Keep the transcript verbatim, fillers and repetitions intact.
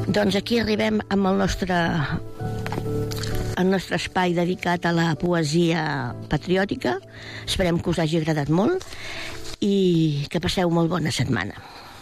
Doncs aquí arribem amb el nostre, el nostre espai dedicat a la poesia patriòtica. Esperem que us hagi agradat molt i que passeu molt bona setmana.